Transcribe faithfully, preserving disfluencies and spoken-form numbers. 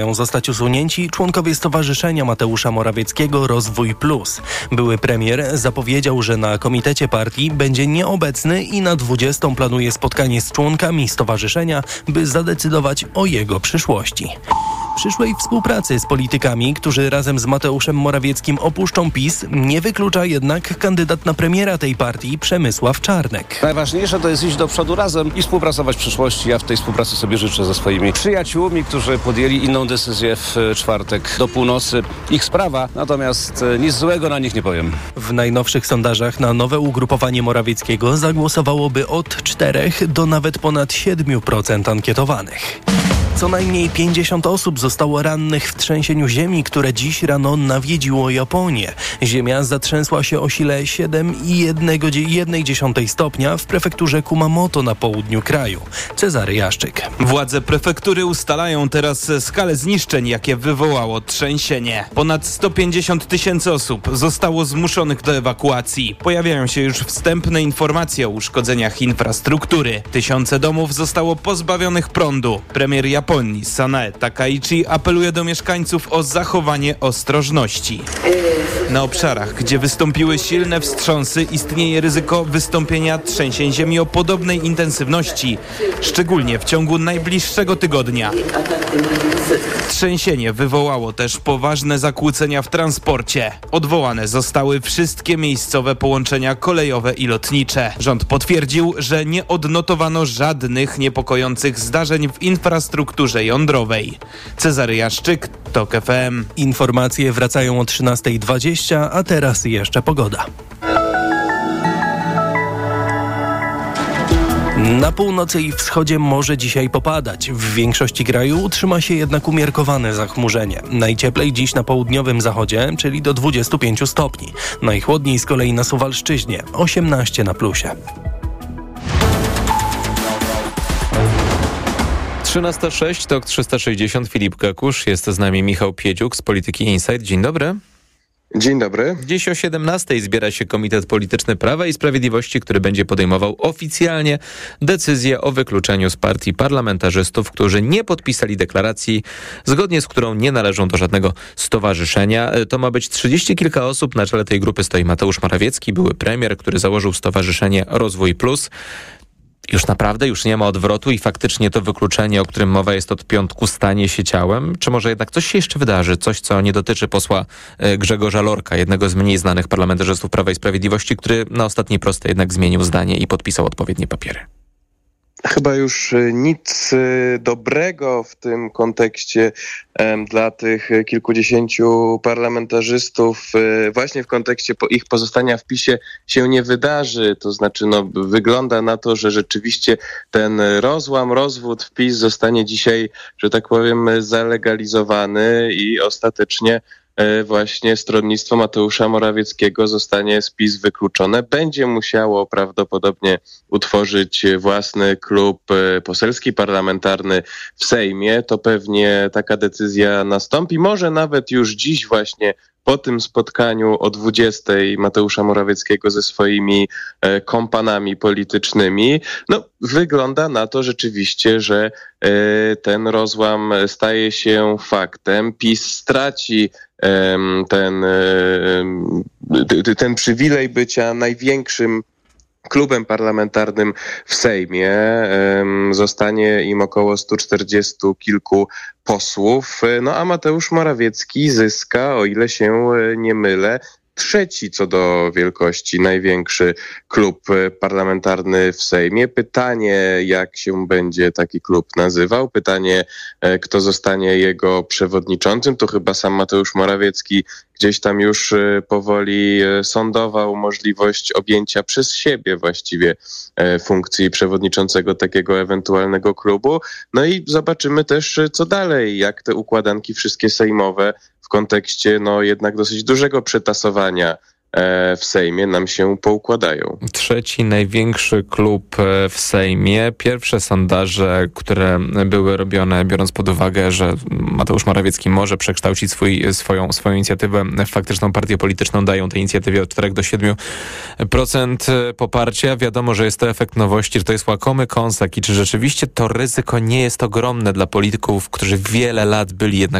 Mają zostać usunięci członkowie Stowarzyszenia Mateusza Morawieckiego Rozwój Plus. Były premier zapowiedział, że na komitecie partii będzie nieobecny i na dwudziestą planuje spotkanie z członkami stowarzyszenia, by zadecydować o jego przyszłości. Przyszłej współpracy z politykami, którzy razem z Mateuszem Morawieckim opuszczą PiS, nie wyklucza jednak kandydat na premiera tej partii Przemysław Czarnek. Najważniejsze to jest iść do przodu razem i współpracować w przyszłości. Ja w tej współpracy sobie życzę ze swoimi przyjaciółmi, którzy podjęli inną decyzję w czwartek do północy. Ich sprawa, natomiast nic złego na nich nie powiem. W najnowszych sondażach na nowe ugrupowanie Morawieckiego zagłosowałoby od czterech do nawet ponad siedmiu procent ankietowanych. Co najmniej pięćdziesiąt osób zostało rannych w trzęsieniu ziemi, które dziś rano nawiedziło Japonię. Ziemia zatrzęsła się o sile siedem przecinek jeden stopnia w prefekturze Kumamoto na południu kraju. Cezary Jaszczyk. Władze prefektury ustalają teraz skalę zniszczeń, jakie wywołało trzęsienie. Ponad sto pięćdziesiąt tysięcy osób zostało zmuszonych do ewakuacji. Pojawiają się już wstępne informacje o uszkodzeniach infrastruktury. Tysiące domów zostało pozbawionych prądu. Premier Japonii Sanae Takaichi apeluje do mieszkańców o zachowanie ostrożności. Na obszarach, gdzie wystąpiły silne wstrząsy, istnieje ryzyko wystąpienia trzęsień ziemi o podobnej intensywności, szczególnie w ciągu najbliższego tygodnia. Trzęsienie wywołało też poważne zakłócenia w transporcie. Odwołane zostały wszystkie miejscowe połączenia kolejowe i lotnicze. Rząd potwierdził, że nie odnotowano żadnych niepokojących zdarzeń w infrastrukturze jądrowej. Cezary Jaszczyk, TOK F M. Informacje wracają o trzynasta dwadzieścia, a teraz jeszcze pogoda. Na północy i wschodzie może dzisiaj popadać. W większości kraju utrzyma się jednak umiarkowane zachmurzenie. Najcieplej dziś na południowym zachodzie, czyli do dwudziestu pięciu stopni. Najchłodniej z kolei na Suwalszczyźnie, osiemnaście na plusie. trzynasta sześć, TOK trzysta sześćdziesiąt, Filip Kakusz, jest z nami Michał Piedziuk z Polityki Insight. Dzień dobry. Dzień dobry. Dziś o siedemnastej zbiera się Komitet Polityczny Prawa i Sprawiedliwości, który będzie podejmował oficjalnie decyzję o wykluczeniu z partii parlamentarzystów, którzy nie podpisali deklaracji, zgodnie z którą nie należą do żadnego stowarzyszenia. To ma być trzydzieści kilka osób. Na czele tej grupy stoi Mateusz Morawiecki, były premier, który założył Stowarzyszenie Rozwój Plus. Już naprawdę, już nie ma odwrotu i faktycznie to wykluczenie, o którym mowa jest od piątku, stanie się ciałem? Czy może jednak coś się jeszcze wydarzy? Coś, co nie dotyczy posła Grzegorza Lorka, jednego z mniej znanych parlamentarzystów Prawa i Sprawiedliwości, który na ostatniej prostej jednak zmienił zdanie i podpisał odpowiednie papiery. Chyba już nic dobrego w tym kontekście em, dla tych kilkudziesięciu parlamentarzystów właśnie w kontekście po ich pozostania w PiSie się nie wydarzy. To znaczy no, wygląda na to, że rzeczywiście ten rozłam, rozwód w PiS zostanie dzisiaj, że tak powiem, zalegalizowany i ostatecznie właśnie stronnictwo Mateusza Morawieckiego zostanie z PiS wykluczone. Będzie musiało prawdopodobnie utworzyć własny klub poselski, parlamentarny w Sejmie. To pewnie taka decyzja nastąpi. Może nawet już dziś właśnie po tym spotkaniu o dwudziestej Mateusza Morawieckiego ze swoimi e, kompanami politycznymi, no wygląda na to rzeczywiście, że e, ten rozłam staje się faktem. PiS straci e, ten, e, ten przywilej bycia największym klubem parlamentarnym w Sejmie. Zostanie im około stu czterdziestu kilku posłów. No a Mateusz Morawiecki zyska, o ile się nie mylę, trzeci co do wielkości, największy klub parlamentarny w Sejmie. Pytanie, jak się będzie taki klub nazywał. Pytanie, kto zostanie jego przewodniczącym. To chyba sam Mateusz Morawiecki gdzieś tam już powoli sondował możliwość objęcia przez siebie właściwie funkcji przewodniczącego takiego ewentualnego klubu. No i zobaczymy też, co dalej, jak te układanki wszystkie sejmowe w kontekście no jednak dosyć dużego przetasowania w Sejmie nam się poukładają. Trzeci największy klub w Sejmie. Pierwsze sondaże, które były robione, biorąc pod uwagę, że Mateusz Morawiecki może przekształcić swój, swoją, swoją inicjatywę w faktyczną partię polityczną, dają tej inicjatywie od czterech do siedmiu procent poparcia. Wiadomo, że jest to efekt nowości, że to jest łakomy kąsak i czy rzeczywiście to ryzyko nie jest ogromne dla polityków, którzy wiele lat byli jednak